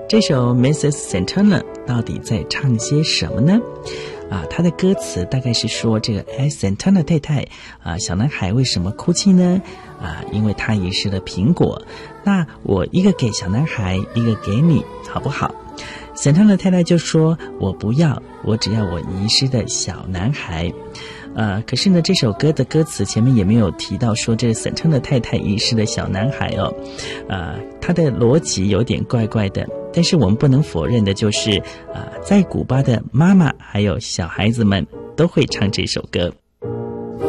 这首 Mrs. Santana 到底在唱些什么呢？他的歌词大概是说，这个Santana 太太小男孩为什么哭泣呢？因为他遗失了苹果。那我一个给小男孩，一个给你，好不好？Santana 太太就说，我不要，我只要我遗失的小男孩。可是呢，这首歌的歌词前面也没有提到说这个Santana太太遗失的小男孩哦。他的逻辑有点怪怪的。但是我们不能否认的就是在古巴的妈妈还有小孩子们都会唱这首歌。